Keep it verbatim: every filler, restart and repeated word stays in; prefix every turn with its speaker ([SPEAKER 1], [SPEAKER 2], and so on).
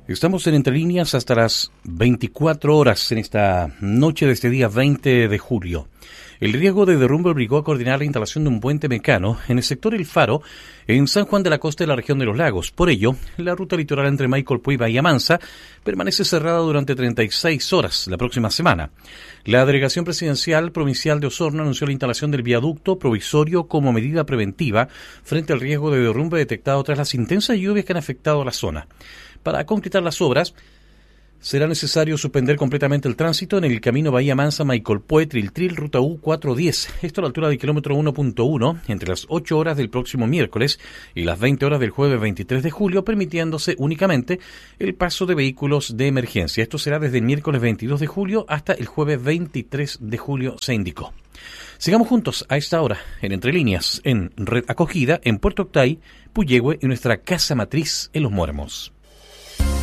[SPEAKER 1] Estamos en Entre Líneas hasta las veinticuatro horas en esta noche de este día veinte de julio. El riesgo de derrumbe obligó a coordinar la instalación de un puente mecano en el sector El Faro, en San Juan de la Costa de la región de los Lagos. Por ello, la ruta litoral entre Maicol y Bahía Mansa permanece cerrada durante treinta y seis horas la próxima semana. La Delegación Presidencial Provincial de Osorno anunció la instalación del viaducto provisorio como medida preventiva frente al riesgo de derrumbe detectado tras las intensas lluvias que han afectado a la zona. Para concretar las obras, será necesario suspender completamente el tránsito en el camino Bahía Mansa, Maicolpue, Triltril, ruta U cuatrocientos diez. Esto a la altura del kilómetro uno punto uno, entre las ocho horas del próximo miércoles y las veinte horas del jueves veintitrés de julio, permitiéndose únicamente el paso de vehículos de emergencia. Esto será desde el miércoles veintidós de julio hasta el jueves veintitrés de julio, se indicó. Sigamos juntos a esta hora en Entre Líneas, en Red Acogida, en Puerto Octay, Puyehue y nuestra casa matriz en Los Muermos.